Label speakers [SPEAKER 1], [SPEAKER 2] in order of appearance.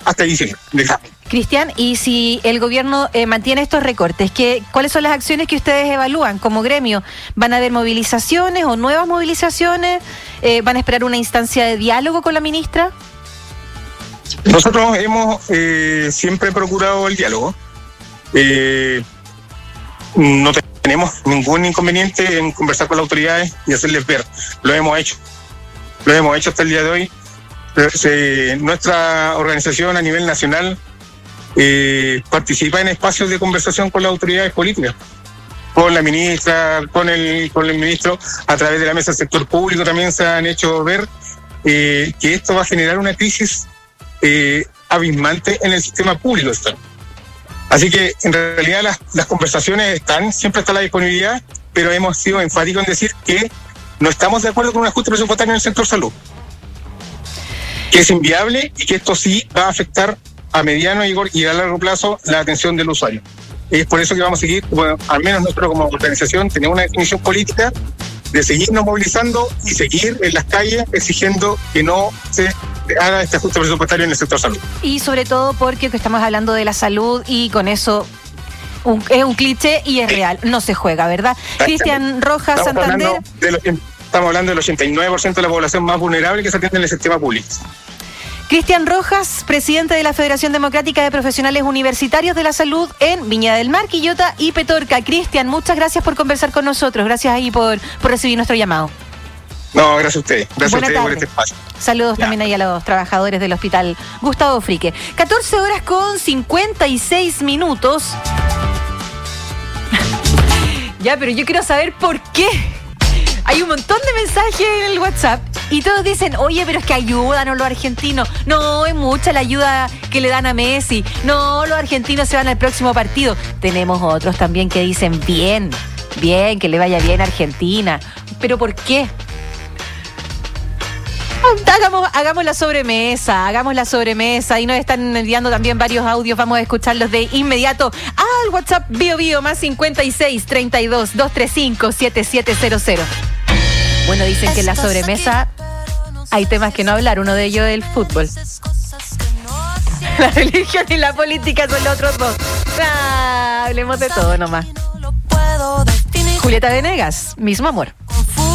[SPEAKER 1] hasta diciembre.
[SPEAKER 2] Cristian, y si el gobierno mantiene estos recortes, ¿cuáles son las acciones que ustedes evalúan como gremio? ¿Van a haber movilizaciones o nuevas movilizaciones? ¿Van a esperar una instancia de diálogo con la ministra?
[SPEAKER 1] Nosotros hemos siempre procurado el diálogo. No tenemos ningún inconveniente en conversar con las autoridades y hacerles ver. Lo hemos hecho hasta el día de hoy. Nuestra organización a nivel nacional participa en espacios de conversación con las autoridades políticas, con la ministra, con el ministro, a través de la mesa del sector público también se han hecho ver que esto va a generar una crisis abismante en el sistema público. Así que en realidad las conversaciones siempre está la disponibilidad, pero hemos sido enfáticos en decir que no estamos de acuerdo con un ajuste presupuestario en el sector salud, que es inviable y que esto sí va a afectar a mediano y a largo plazo la atención del usuario. Es por eso que vamos a seguir, al menos nosotros como organización tenemos una definición política de seguirnos movilizando y seguir en las calles exigiendo que no se haga este ajuste presupuestario en el sector salud.
[SPEAKER 2] Y sobre todo porque estamos hablando de la salud y con eso es un cliché y es real, no se juega, ¿verdad? Cristian Rojas, Santander.
[SPEAKER 1] Estamos hablando del 89% de la población más vulnerable que se atiende en el sistema público.
[SPEAKER 2] Cristian Rojas, presidente de la Federación Democrática de Profesionales Universitarios de la Salud en Viña del Mar, Quillota y Petorca. Cristian, muchas gracias por conversar con nosotros. Gracias ahí por recibir nuestro llamado.
[SPEAKER 1] No, gracias a ustedes. Gracias a ustedes por este espacio.
[SPEAKER 2] Saludos también ahí a los trabajadores del Hospital Gustavo Frique. 14 horas con 56 minutos. Ya, pero yo quiero saber por qué. Hay un montón de mensajes en el WhatsApp y todos dicen, oye, pero es que ayúdanos los argentinos. No, es mucha la ayuda que le dan a Messi. No, los argentinos se van al próximo partido. Tenemos otros también que dicen, bien, que le vaya bien a Argentina. ¿Pero por qué? Hagamos la sobremesa. Y nos están enviando también varios audios. Vamos a escucharlos de inmediato al WhatsApp Bio más 56 32 235 7700. Bueno, dicen que en la sobremesa hay temas que no hablar. Uno de ellos es el fútbol. La religión y la política son los otros dos. Hablemos de todo nomás. Julieta Venegas, Mismo Amor.